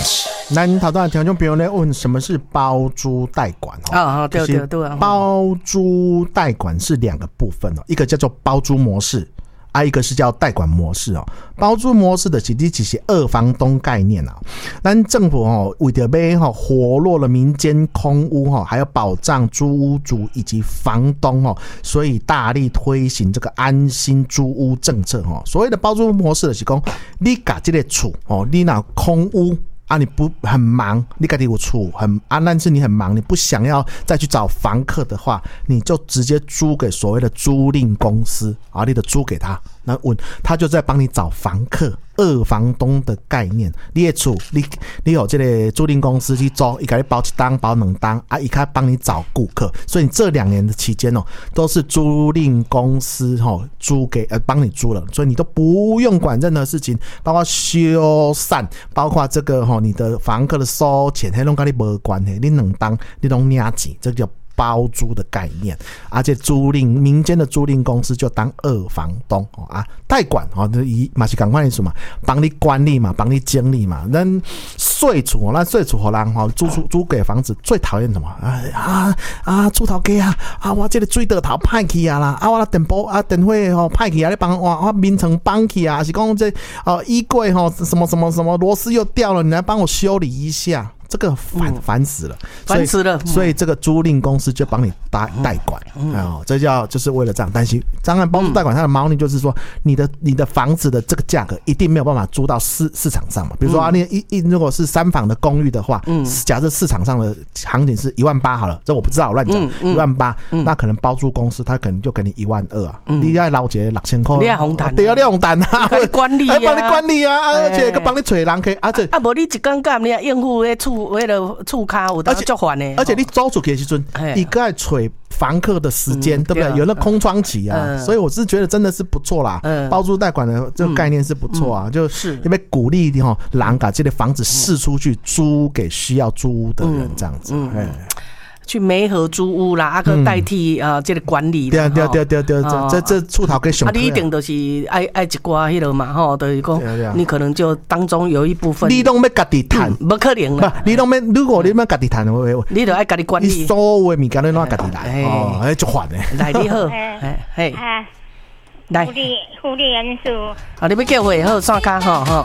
咱头段听众朋友咧问什么是包租代管对对对， 包租代管是两个部分一个叫做包租模式。一个是叫代管模式包租模式的其实只是二房东概念咱政府为了要活络了民间空屋还要保障租屋主以及房东所以大力推行这个安心租屋政策所谓的包租模式的是说你把这个厝你那空屋你不很忙，你自己有厝但是你很忙，你不想要再去找房客的话，你就直接租给所谓的租赁公司你就租给他，那他就在帮你找房客。二房东的概念，你的厝你有这个租赁公司去租，他给你包一档包两档他可以帮你找顾客，所以你这2年的期间都是租赁公司租给帮你租了，所以你都不用管任何事情，包括修缮，包括这个你的房客的收钱，那都跟你没关系，你两档你都领钱，这叫包租的概念，而且民间的租赁公司就当二房东代管嘛是同款的意思嘛，帮你管理嘛，帮你经理嘛。咱税厝给人租给房子最讨厌什么厝头家我这个水道头歹去啦，我电波电火歹去你帮我眠床绑去是讲这衣柜什么什么什么螺丝又掉了，你来帮我修理一下。这个烦死了， 烦死了， 所以这个租赁公司就帮你代管，这就是为了这样。但是当然包租代管它的猫腻就是说，你的房子的这个价格一定没有办法租到市场上嘛。比如说如果是3房的公寓的话，假设市场上的行情是18000好了，这我不知道，乱讲18000，那可能包租公司他可能就给你12000你要捞一个6000块， 你要红单， 对啊，你要红单帮你管理帮你管理而且帮你找人去无你一天干你要应付那厝卡有得足烦的， 而且你租出去的时阵，你搁要找房客的时间，对不对？有那空窗期所以我是觉得真的是不错啦。包租代管的这个概念是不错就是因为鼓励人把这个房子释出去，租给需要租屋的人，这样子。 去媒合租屋啦，代替这个管理。 对，这厝头给上。 你一定都是爱一寡迄个嘛就是讲你可能就当中有一部分。 你拢要家己赚， 不可能啦。 你拢要，如果你要家己赚的话， 你就爱家己管理。 你所有的物件你拢要家己来，就烦的。 来你好，来。 护理员数。 你要叫会好线卡